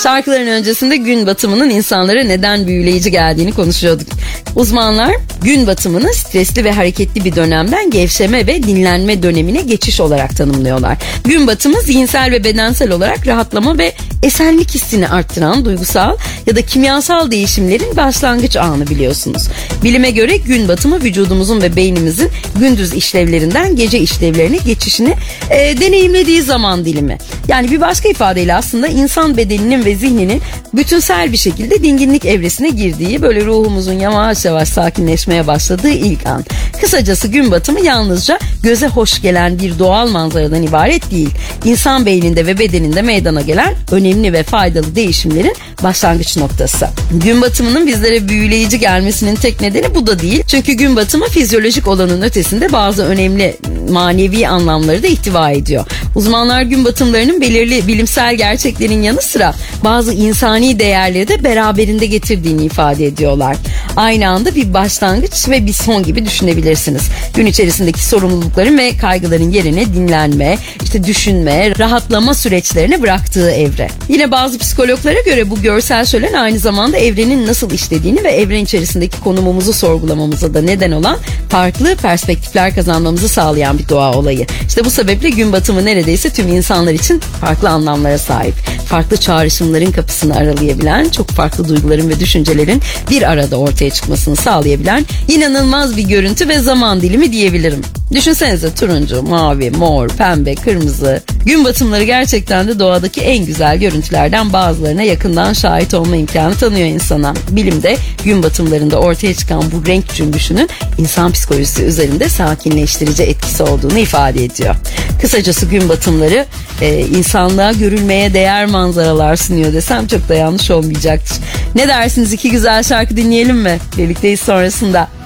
Şarkıların öncesinde gün batımının insanlara neden büyüleyici geldiğini konuşuyorduk. Uzmanlar gün batımını stresli ve hareketli bir dönemden gevşeme ve dinlenme dönemine geçiş olarak tanımlıyorlar. Gün batımı zihinsel ve bedensel olarak rahatlama ve esenlik hissini arttıran duygusal ya da kimyasal değişimlerin başlangıç anı biliyorsunuz. Bilime göre gün batımı vücudumuzun ve beynimizin gündüz işlevlerinden gece işlevlerine geçişini deneyimlediği zaman dilimi. Yani bir başka ifadeyle aslında insan bedeninin ve zihninin bütünsel bir şekilde dinginlik evresine girdiği, böyle ruhumuzun yavaş yavaş sakinleşmeye başladığı ilk an. Kısacası gün batımı yalnızca göze hoş gelen bir doğal manzaradan ibaret değil. İnsan beyninde ve bedeninde meydana gelen önemli ve faydalı değişimlerin başlangıç noktası. Gün batımının bizlere büyüleyici gelmesinin tek nedeni bu da değil. Çünkü gün batımı fizyolojik olanın ötesinde bazı önemli manevi anlamları da ihtiva ediyor. Uzmanlar gün batımlarının belirli bilimsel gerçeklerin yanı sıra bazı insani değerleri de beraberinde getirdiğini ifade ediyorlar. Aynı anda bir başlangıç ve bir son gibi düşünebilirsiniz. Gün içerisindeki sorumlulukların ve kaygıların yerine dinlenme, düşünme, rahatlama süreçlerini bıraktığı evre. Yine bazı psikologlara göre bu görsel şölen aynı zamanda evrenin nasıl işlediğini ve evren içerisindeki konumumuzu sorgulamamıza da neden olan farklı perspektifler kazanmamızı sağlayan bir doğa olayı. Bu sebeple gün batımı neredeyse tüm insanlar için farklı anlamlara sahip. Farklı çağrışımların kapısını aralayabilen, çok farklı duyguların ve düşüncelerin bir arada ortaya çıkmasını sağlayabilen inanılmaz bir görüntü ve zaman dilimi diyebilirim. Düşünsenize turuncu, mavi, mor, pembe, kırmızı. Gün batımları gerçekten de doğadaki en güzel görüntülerden bazılarına yakından şahit olma imkanı tanıyor insana. Bilimde gün batımlarında ortaya çıkan bu renk cümbüşünün insan psikolojisi üzerinde sakinleştirici etkisi olduğunu ifade ediyor. Kısacası gün batımları insanlığa görülmeye değer manzaralar sunuyor desem çok da yanlış olmayacaktır. Ne dersiniz, iki güzel şarkı dinleyelim mi? Birlikteyiz sonrasında.